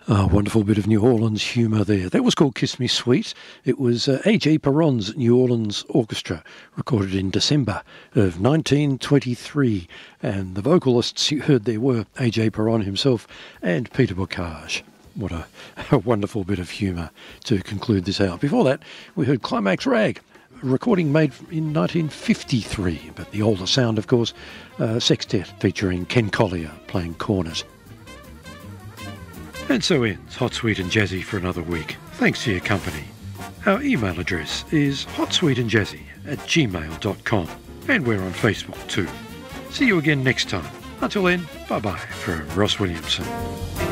A wonderful bit of New Orleans humour there. That was called Kiss Me Sweet. It was A.J. Perron's New Orleans Orchestra, recorded in December of 1923. And the vocalists you heard there were A.J. Perron himself and Peter Bocage. What a wonderful bit of humour to conclude this hour. Before that, we heard Climax Rag, a recording made in 1953, but the older sound, of course, sextet featuring Ken Collier playing cornet. And so ends Hot, Sweet and Jazzy for another week. Thanks for your company. Our email address is hotsweetandjazzy@gmail.com, and we're on Facebook too. See you again next time. Until then, bye-bye from Ross Williamson.